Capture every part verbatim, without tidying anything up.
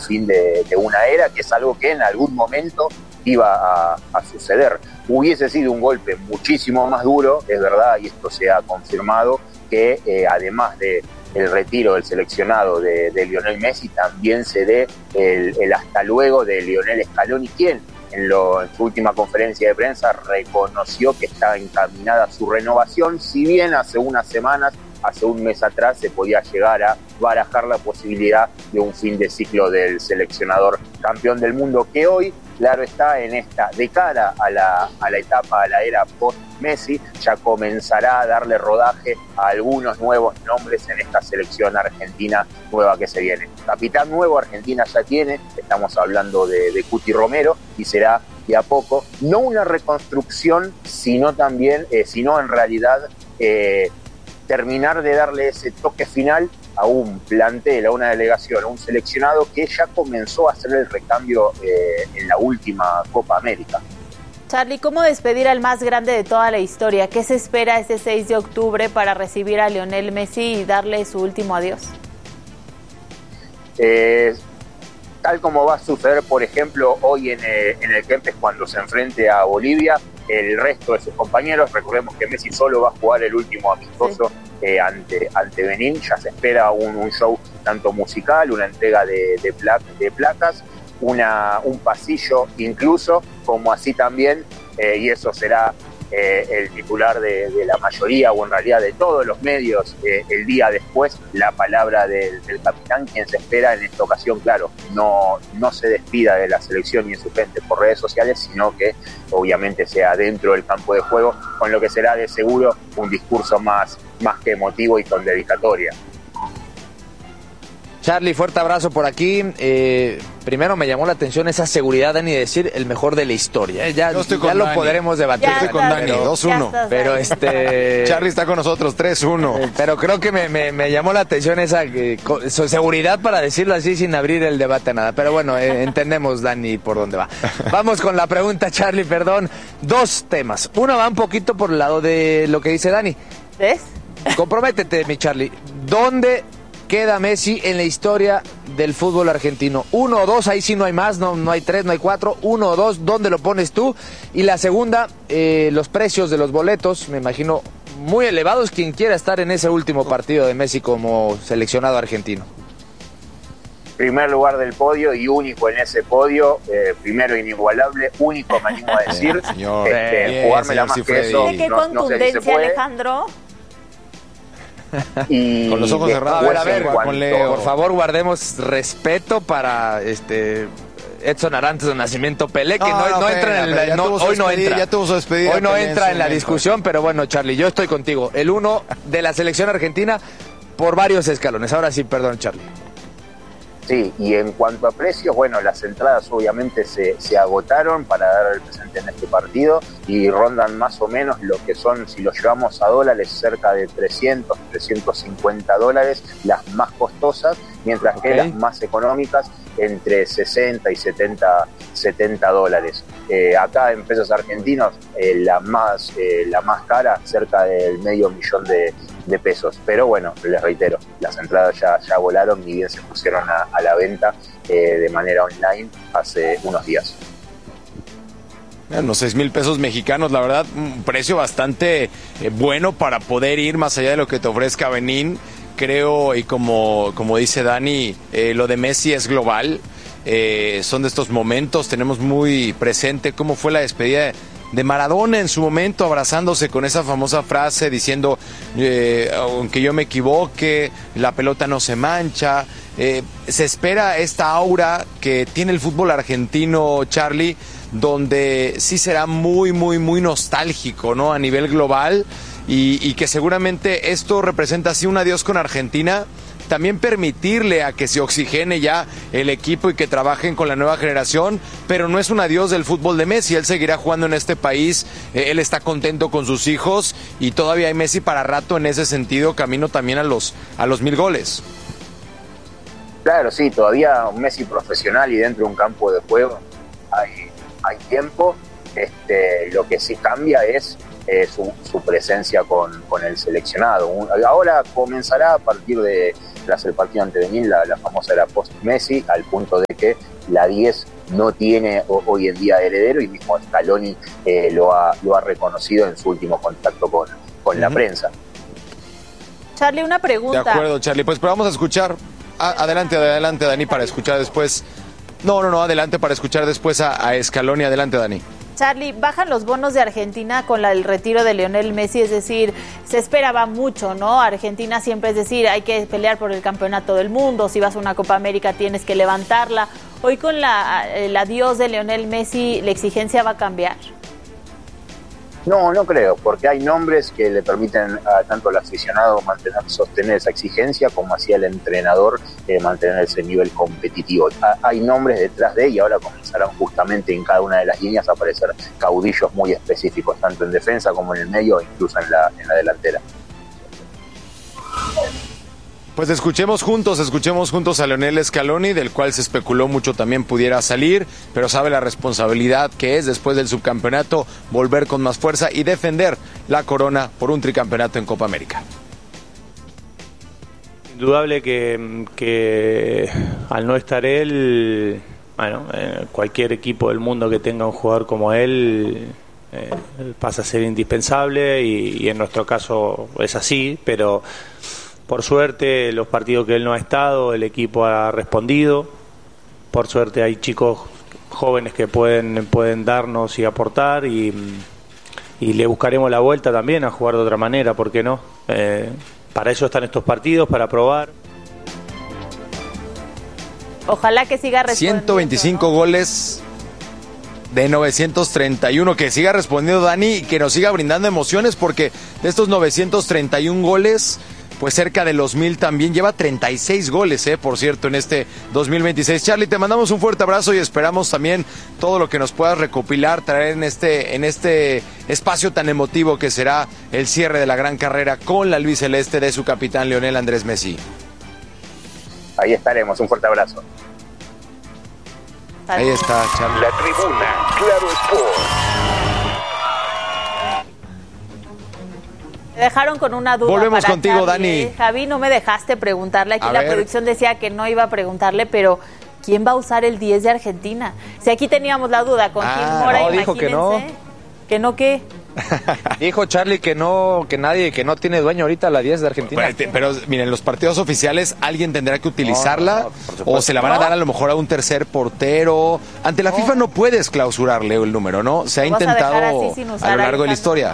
fin de, de una era, que es algo que en algún momento iba a, a suceder. Hubiese sido un golpe muchísimo más duro, es verdad, y esto se ha confirmado, que eh, además de el retiro del seleccionado de, de Lionel Messi, también se dé el, el hasta luego de Lionel Scaloni, quien en, lo, en su última conferencia de prensa reconoció que está encaminada su renovación, si bien hace unas semanas, hace un mes atrás, se podía llegar a barajar la posibilidad de un fin de ciclo del seleccionador campeón del mundo, que hoy, claro está, en esta, de cara a la, a la etapa, a la era post-Messi, ya comenzará a darle rodaje a algunos nuevos nombres en esta selección argentina nueva que se viene. Capitán nuevo Argentina ya tiene, estamos hablando de, de Cuti Romero, y será de a poco, no una reconstrucción, sino también, eh, sino en realidad, eh, terminar de darle ese toque final a un plantel, a una delegación, a un seleccionado que ya comenzó a hacer el recambio eh, en la última Copa América. Charly, ¿cómo despedir al más grande de toda la historia? ¿Qué se espera ese seis de octubre para recibir a Lionel Messi y darle su último adiós? Eh, tal como va a suceder, por ejemplo, hoy en, eh, en el Kempes cuando se enfrente a Bolivia, el resto de sus compañeros, recordemos que Messi solo va a jugar el último amistoso, sí. eh, ante, ante Benín, ya se espera un, un show tanto musical, una entrega de, de, pla de placas, una, un pasillo incluso, como así también, eh, y eso será eh, el titular de, de la mayoría, o en realidad de todos los medios, eh, el día después, la palabra del, del capitán, quien se espera en esta ocasión, claro, no, no se despida de la selección y de su gente por redes sociales, sino que obviamente sea dentro del campo de juego, con lo que será de seguro un discurso más, más que emotivo y con dedicatoria. Charly, fuerte abrazo por aquí. Eh, primero me llamó la atención esa seguridad, Dani, de decir el mejor de la historia. Eh, ya ya lo Dani. podremos debatir. Ya estoy con Dani, dos uno. Pero este... Charly está con nosotros, tres uno. Eh, pero creo que me, me, me llamó la atención esa eh, su seguridad, para decirlo así, sin abrir el debate a nada. Pero bueno, eh, entendemos, Dani, por dónde va. Vamos con la pregunta, Charly, perdón. Dos temas. Una va un poquito por el lado de lo que dice Dani. ¿Ves? Comprométete, mi Charly. ¿Dónde queda Messi en la historia del fútbol argentino? Uno o dos, ahí sí no hay más, no, no hay tres, no hay cuatro, uno o dos, ¿dónde lo pones tú? Y la segunda, eh, los precios de los boletos, me imagino muy elevados, quien quiera estar en ese último partido de Messi como seleccionado argentino. Primer lugar del podio y único en ese podio, eh, primero inigualable, único me animo a decir, bien, señor. Este, Bien, jugármela señor más Cifredi. que eso, ¿De qué no, no sé si contundencia, se puede. Alejandro? Y con los ojos cerrados, a ver, a ver, con cuanto... Leo. Por favor, guardemos respeto para este Edson Arantes de Nacimiento Pelé, que no, no, no pena, entra en la, no, hoy no entra. Ya tuvo su despedida. Hoy no Pelé entra en, en la momento. discusión, pero bueno, Charly, yo estoy contigo. El uno de la selección argentina por varios escalones. Ahora sí, perdón, Charly. Sí, y en cuanto a precios, bueno, las entradas obviamente se, se agotaron para dar el presente en este partido y rondan más o menos lo que son, si lo llevamos a dólares, cerca de trescientos, trescientos cincuenta dólares, las más costosas, mientras okay. que las más económicas entre sesenta y setenta dólares. Eh, acá en pesos argentinos, eh, la, más, eh, la más cara, cerca del medio millón de, de pesos. Pero bueno, les reitero, las entradas ya, ya volaron, ni bien se pusieron a, a la venta eh, de manera online hace unos días. Unos seis mil pesos mexicanos, la verdad, un precio bastante eh, bueno para poder ir más allá de lo que te ofrezca Benín. Creo, y como, como dice Dani, eh, lo de Messi es global. Eh, son de estos momentos, tenemos muy presente cómo fue la despedida de Maradona en su momento, abrazándose con esa famosa frase diciendo, eh, aunque yo me equivoque, la pelota no se mancha. Eh, se espera esta aura que tiene el fútbol argentino, Charly, donde sí será muy, muy, muy nostálgico, ¿no? A nivel global, y, y que seguramente esto representa así un adiós con Argentina. También permitirle a que se oxigene ya el equipo y que trabajen con la nueva generación, pero no es un adiós del fútbol de Messi. Él seguirá jugando en este país, eh, él está contento con sus hijos y todavía hay Messi para rato en ese sentido, camino también a los, a los mil goles. Claro, sí, todavía un Messi profesional y dentro de un campo de juego hay, hay tiempo. Este, lo que sí cambia es eh, su, su presencia con, con el seleccionado. Un, ahora comenzará a partir de tras el partido ante Benín la, la famosa era post-Messi, al punto de que la diez no tiene hoy en día heredero, y mismo Scaloni eh, lo, ha, lo ha reconocido en su último contacto con, con uh-huh. la prensa. Charlie, una pregunta. De acuerdo, Charlie, pues pero vamos a escuchar, a, adelante, adelante, Dani, para escuchar después, no, no, no, adelante para escuchar después a, a Scaloni, adelante, Dani. Charlie, bajan los bonos de Argentina con la, el retiro de Lionel Messi, es decir, se esperaba mucho, ¿no? Argentina siempre es decir, hay que pelear por el campeonato del mundo, si vas a una Copa América tienes que levantarla. Hoy con la, el adiós de Lionel Messi, ¿la exigencia va a cambiar? No, no creo, porque hay nombres que le permiten a tanto al aficionado mantener, sostener esa exigencia, como hacía el entrenador eh, mantener ese nivel competitivo. A, hay nombres detrás de él, y ahora comenzarán justamente en cada una de las líneas a aparecer caudillos muy específicos, tanto en defensa como en el medio, e incluso en la, en la delantera. Pues escuchemos juntos, escuchemos juntos a Lionel Scaloni, del cual se especuló mucho también pudiera salir, pero sabe la responsabilidad que es después del subcampeonato volver con más fuerza y defender la corona por un tricampeonato en Copa América. Indudable que, que al no estar él, bueno, eh, cualquier equipo del mundo que tenga un jugador como él eh, pasa a ser indispensable, y, y en nuestro caso es así, pero por suerte los partidos que él no ha estado, el equipo ha respondido. Por suerte hay chicos jóvenes que pueden, pueden darnos y aportar, y, y le buscaremos la vuelta también a jugar de otra manera, ¿por qué no? Eh, para eso están estos partidos, para probar. Ojalá que siga respondiendo, ciento veinticinco, ¿no? Goles de novecientos treinta y uno, que siga respondiendo Dani y que nos siga brindando emociones, porque de estos novecientos treinta y un goles, pues cerca de los mil también, lleva treinta y seis goles, eh, por cierto, en este dos mil veintiséis. Charlie, te mandamos un fuerte abrazo y esperamos también todo lo que nos puedas recopilar, traer en este, en este espacio tan emotivo que será el cierre de la gran carrera con la albiceleste de su capitán Lionel Andrés Messi. Ahí estaremos, un fuerte abrazo. Ahí está, Charlie. La tribuna, Claro Sport. Me dejaron con una duda. Volvemos para contigo, Charlie, Dani. ¿eh? Javi, no me dejaste preguntarle. Aquí a la ver. producción decía que no iba a preguntarle, pero ¿quién va a usar el diez de Argentina? Si aquí teníamos la duda con Ah, Gil Mora, no, dijo imagínense. que no. ¿Que no qué? Dijo Charlie que no, que nadie, que no tiene dueño ahorita la diez de Argentina. Pero, pero miren, los partidos oficiales alguien tendrá que utilizarla, No, no, no, por supuesto. o se la van a ¿No? dar a lo mejor a un tercer portero. Ante la No. FIFA no puedes clausurarle el número, ¿no? Se ha ¿Lo vas a dejar intentado así sin usar a lo largo de la Alejandro? historia.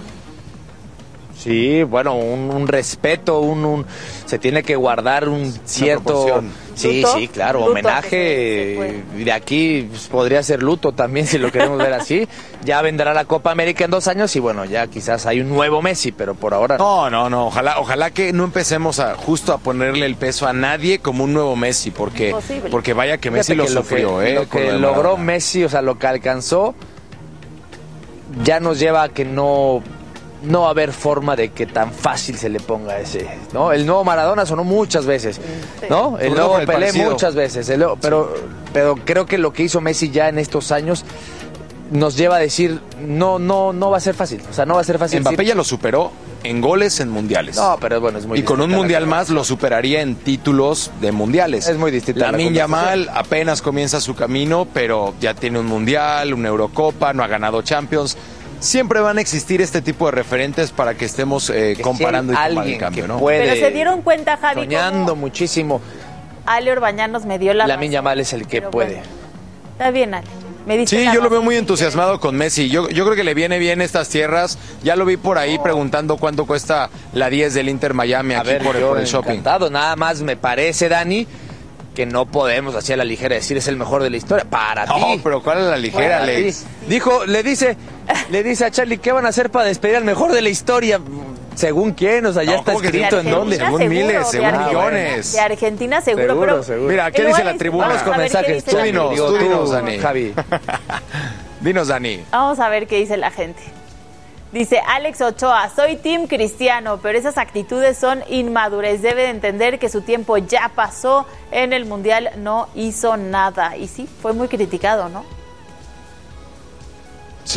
Sí, bueno, un, un respeto, un, un se tiene que guardar un cierto, proporción. sí, ¿Luto? sí, claro, Luto, homenaje. que se- se Y de aquí pues, podría ser luto también si lo queremos ver así. Ya vendrá la Copa América en dos años y bueno, ya quizás hay un nuevo Messi, pero por ahora No, no, no, ojalá, ojalá que no empecemos a justo a ponerle el peso a nadie como un nuevo Messi, porque, Imposible. porque vaya que Messi Fíjate lo que sufrió, que, ¿eh? lo con que lo de logró Maradona. Messi, o sea, lo que alcanzó, ya nos lleva a que no, no va a haber forma de que tan fácil se le ponga ese, ¿no? El nuevo Maradona sonó muchas veces, ¿no? El Sobre todo nuevo por el Pelé parecido. muchas veces, el nuevo- pero, pero creo que lo que hizo Messi ya en estos años nos lleva a decir, no, no, no va a ser fácil, o sea, no va a ser fácil. Mbappé decir- ya lo superó en goles en mundiales. No, pero bueno, es muy y con un distinta la mundial cosa. más lo superaría en títulos de mundiales. Es muy distinta la Lamine conversación. Yamal apenas comienza su camino, pero ya tiene un mundial, una Eurocopa, no ha ganado Champions. Siempre van a existir este tipo de referentes para que estemos eh, Que comparando si y hay tomar el alguien cambio, que ¿no? puede- Pero se dieron cuenta, Javi, soñando cómo muchísimo. Ale Orbañanos me dio la Lamine razón. Yamal es el que Pero puede. bueno, está bien, Ale. Me diste Sí, la yo lo veo razón. muy entusiasmado con Messi. Yo, yo creo que le viene bien estas tierras. Ya lo vi por ahí preguntando cuánto cuesta la diez del Inter Miami A aquí ver, por, yo por el shopping. encantado. Nada más me parece, Dani, que no podemos así a la ligera decir es el mejor de la historia. Para No, ti. pero ¿cuál es la ligera, Para Alex? ti. Dijo, le dice, le dice a Charlie, ¿qué van a hacer para despedir al mejor de la historia? ¿Según quién? O sea, ya No, está ¿cómo que escrito en Argentina dónde. Según seguro, miles, de según Argentina- millones. De Argentina seguro, Seguro, pero... seguro. Mira, ¿qué Pero dice bueno, la tribuna? vamos Vamos con a ver qué mensajes. dice Tú la dinos, gente. Digo, tú dinos, Dani. Javi. Dinos, Dani. Vamos a ver qué dice la gente. Dice Alex Ochoa, soy Team Cristiano, pero esas actitudes son inmadurez. Debe de entender que su tiempo ya pasó. En el Mundial no hizo nada. Y sí, fue muy criticado, ¿no? Sí,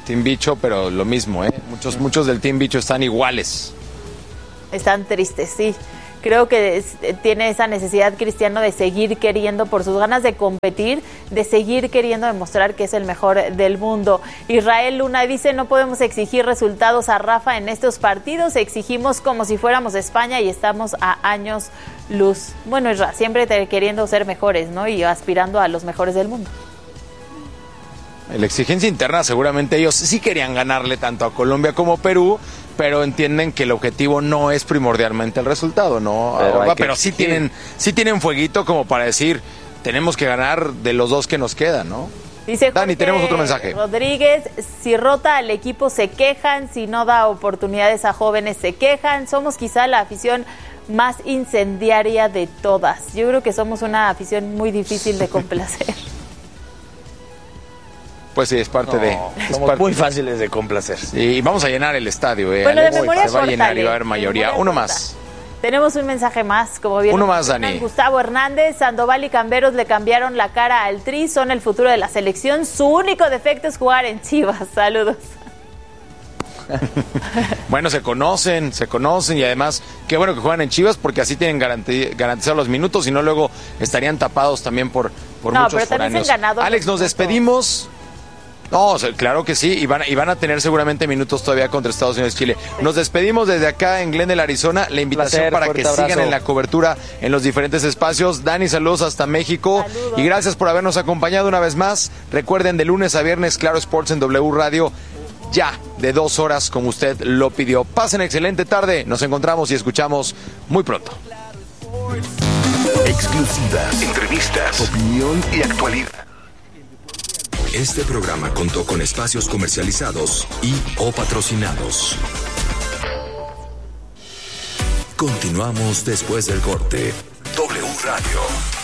Team Bicho, pero lo mismo, ¿eh? Muchos, muchos del Team Bicho están iguales. Están tristes, sí. Creo que es, tiene esa necesidad Cristiano de seguir queriendo, por sus ganas de competir, de seguir queriendo demostrar que es el mejor del mundo. Israel Luna dice, no podemos exigir resultados a Rafa en estos partidos, exigimos como si fuéramos España y estamos a años luz. Bueno, Israel, siempre te, queriendo ser mejores, ¿no? Y aspirando a los mejores del mundo. La exigencia interna, seguramente ellos sí querían ganarle tanto a Colombia como a Perú, pero entienden que el objetivo no es primordialmente el resultado, ¿no? Pero, Ahora, pero sí tienen, sí tienen fueguito como para decir, tenemos que ganar de los dos que nos quedan, ¿no? Dice Jorge Dani, tenemos otro mensaje. Rodríguez, si rota al equipo se quejan, si no da oportunidades a jóvenes se quejan, somos quizá la afición más incendiaria de todas. Yo creo que somos una afición muy difícil de complacer. Pues sí, es parte no, de... Es somos parte, muy fáciles de complacer. Y vamos a llenar el estadio, ¿eh? Bueno, de Alex, memoria se va a llenar y va a haber corta, mayoría. Uno más. Tenemos un mensaje más, como bien. Uno más, Dani. Gustavo Hernández, Sandoval y Camberos le cambiaron la cara al Tri, son el futuro de la selección. Su único defecto es jugar en Chivas. Saludos. Bueno, se conocen, se conocen y además, qué bueno que juegan en Chivas porque así tienen garanti- garantizados los minutos y no luego estarían tapados también por, por no, muchos pero foráneos. También se han ganado Alex, nos despedimos. No, o sea, claro que sí, y van, y van a tener seguramente minutos todavía contra Estados Unidos y Chile. Nos despedimos desde acá en Glendale, Arizona. La invitación Placer, para que abrazo. sigan en la cobertura en los diferentes espacios. Dani, saludos hasta México. Saludos. Y gracias por habernos acompañado una vez más. Recuerden, de lunes a viernes, Claro Sports en W Radio, ya de dos horas, como usted lo pidió. Pasen excelente tarde. Nos encontramos y escuchamos muy pronto. Exclusivas, entrevistas, opinión y actualidad. Este programa contó con espacios comercializados y o patrocinados. Continuamos después del corte. W Radio.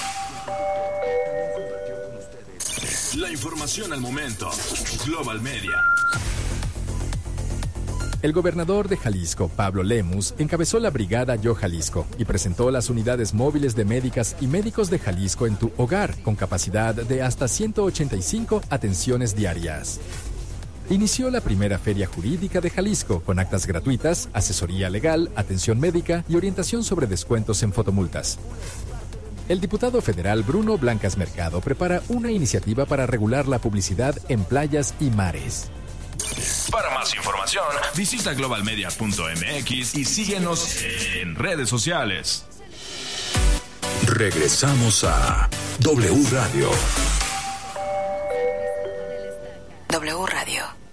La información al momento. Global Media. El gobernador de Jalisco, Pablo Lemus, encabezó la brigada Yo Jalisco y presentó las unidades móviles de médicas y médicos de Jalisco en tu hogar, con capacidad de hasta ciento ochenta y cinco atenciones diarias. Inició la primera feria jurídica de Jalisco, con actas gratuitas, asesoría legal, atención médica y orientación sobre descuentos en fotomultas. El diputado federal Bruno Blancas Mercado prepara una iniciativa para regular la publicidad en playas y mares. Para más información, visita global media punto m x y síguenos en redes sociales. Regresamos a W Radio. W Radio.